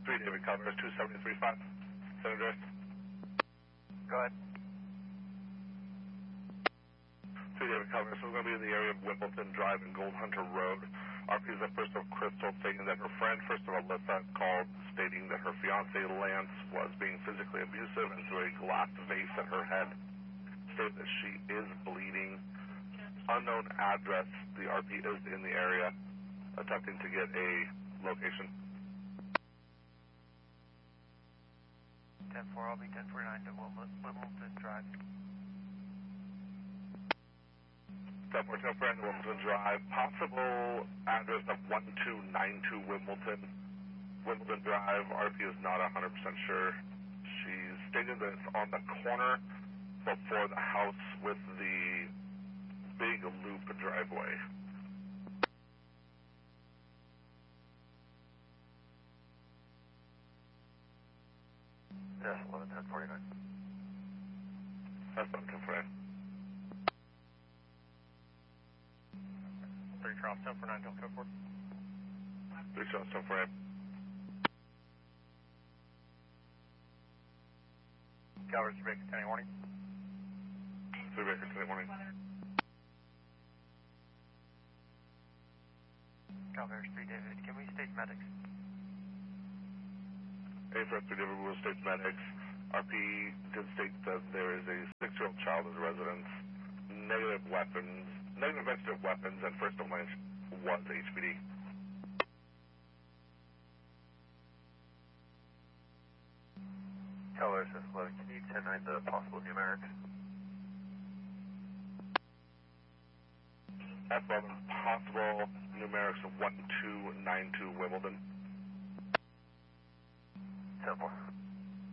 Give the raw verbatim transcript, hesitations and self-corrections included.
three David Calvert, two seventy-three five. San Andreas. Go ahead. three David Calvert, so we're going to be in the area of Wimbledon Drive and Gold Hunter Road. R P is the first of Crystal stating that her friend, first of Alyssa, called stating that her fiance Lance was being physically abusive and threw a glass vase at her head. Stated that she is bleeding. Unknown address. The R P is in the area, attempting to get a location. ten four, I'll be ten forty-nine to Wimbledon Drive. ten four, ten four, Wimbledon Drive. Possible address of one two nine two Wimbledon. Wimbledon Drive. R P is not one hundred percent sure. She's stated that it's on the corner before the house with the big loop driveway. Yes, eleven ten forty-nine. That's eleven ten forty-nine. three Charles ten forty-nine, Delta four. three Charles ten forty-nine. Calvert, three Baker, ten warning. three Baker, ten warning. Calvert, three David, can we state medics? A for three David, Will States Medics. R P did state that there is a six-year-old child in the residence. Negative weapons, negative vested weapons, and first domain was H P D. Calvert, eleven, can you ten nine the possible numerics? F eleven, possible numerics of one two nine two Wimbledon. ten four.